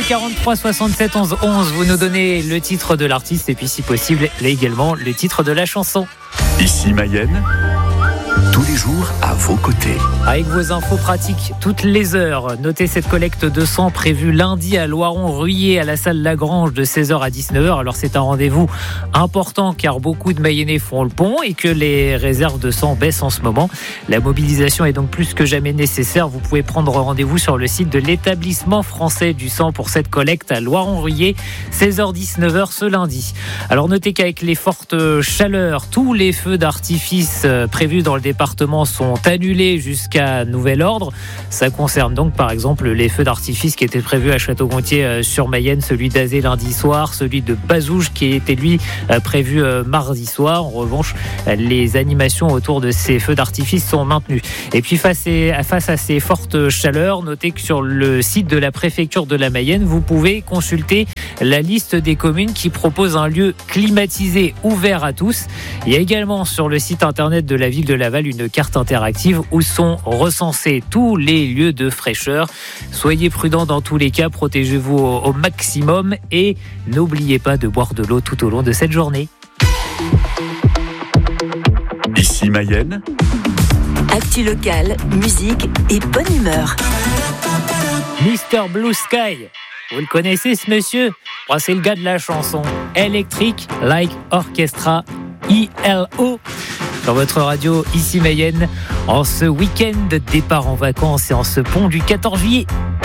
43 67 11 11. Vous nous donnez le titre de l'artiste et puis si possible également le titre de la chanson. Ici Mayenne, tous les jours à vos côtés. Avec vos infos pratiques toutes les heures. Notez cette collecte de sang prévue lundi à Loiron-Ruillé à la salle Lagrange de 16h à 19h. Alors c'est un rendez-vous important car beaucoup de Mayennais font le pont et que les réserves de sang baissent en ce moment. La mobilisation est donc plus que jamais nécessaire. Vous pouvez prendre rendez-vous sur le site de l'établissement français du sang pour cette collecte à Loiron-Ruillé, 16h-19h ce lundi. Alors notez qu'avec les fortes chaleurs, tous les feux d'artifice prévus dans le département sont annulés jusqu'à nouvel ordre. Ça concerne donc par exemple les feux d'artifice qui étaient prévus à Château-Gontier sur Mayenne, celui d'Azé lundi soir, celui de Bazouges qui était lui prévu mardi soir. En revanche, les animations autour de ces feux d'artifice sont maintenues. Et puis face à ces fortes chaleurs, notez que sur le site de la préfecture de la Mayenne, vous pouvez consulter la liste des communes qui proposent un lieu climatisé ouvert à tous. Il y a également sur le site internet de la ville de Laval une carte interactive où sont recensés tous les lieux de fraîcheur. Soyez prudents dans tous les cas, protégez-vous au maximum et n'oubliez pas de boire de l'eau tout au long de cette journée. Ici Mayenne, actu locale, musique et bonne humeur. Mr Blue Sky, vous le connaissez ce monsieur ? C'est le gars de la chanson Electric Light Orchestra, ELO. Sur votre radio, ici Mayenne, en ce week-end de départ en vacances et en ce pont du 14 juillet.